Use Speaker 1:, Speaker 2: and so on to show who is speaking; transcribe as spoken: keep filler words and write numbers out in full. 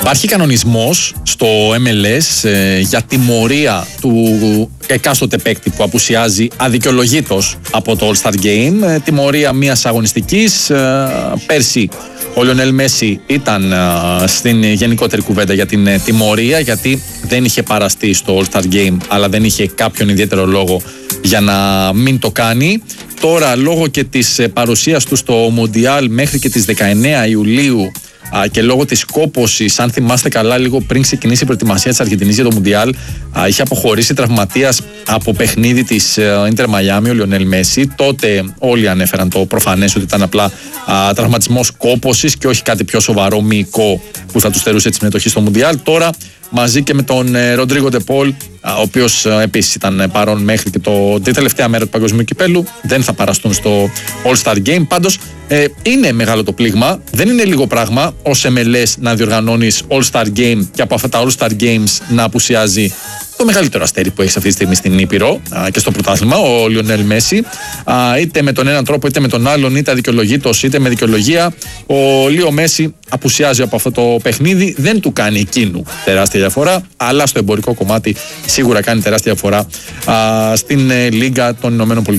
Speaker 1: Υπάρχει κανονισμός στο εμ ελ ες ε, για τιμωρία του εκάστοτε παίκτη που απουσιάζει αδικαιολογήτως από το All-Star Game. Ε, τιμωρία μιας αγωνιστικής. Ε, πέρσι ο Λιονέλ Μέση ήταν ε, στην γενικότερη κουβέντα για την ε, τιμωρία, γιατί δεν είχε παραστεί στο All-Star Game, αλλά δεν είχε κάποιον ιδιαίτερο λόγο για να μην το κάνει. Τώρα, λόγω και της ε, παρουσίας του στο Μουντιάλ μέχρι και τις δεκαεννέα Ιουλίου Α, και λόγω της κόπωσης, αν θυμάστε καλά, λίγο πριν ξεκινήσει η προετοιμασία της Αργεντινής για το Μουντιάλ, α, είχε αποχωρήσει τραυματίας από παιχνίδι της Ίντερ Μαϊάμι ο Λιονέλ Μέση. Τότε όλοι ανέφεραν το προφανές ότι ήταν απλά α, τραυματισμός κόπωσης και όχι κάτι πιο σοβαρό, μυϊκό, που θα του στερούσε τη συμμετοχή στο Μουντιάλ. Τώρα, μαζί και με τον Ροντρίγκο Ντεπόλ, ο οποίος επίσης ήταν παρόν μέχρι και το, τη τελευταία μέρα του Παγκοσμίου Κυπέλλου, δεν θα παραστούν στο All-Star Game. Πάντως ε, είναι μεγάλο το πλήγμα, δεν είναι λίγο πράγμα ως εμ ελ ες να διοργανώνεις All-Star Game και από αυτά τα All-Star Games να απουσιάζει το μεγαλύτερο αστέρι που έχει αυτή τη στιγμή στην Ήπειρο α, και στο πρωτάθλημα, ο Λιονέλ Μέση. Α, είτε με τον έναν τρόπο είτε με τον άλλον, είτε αδικαιολογήτως είτε με δικαιολογία, ο Λίο Μέση απουσιάζει από αυτό το παιχνίδι. Δεν του κάνει εκείνου τεράστια διαφορά, αλλά στο εμπορικό κομμάτι σίγουρα κάνει τεράστια διαφορά α, στην ε, Λίγκα των ΗΠΑ.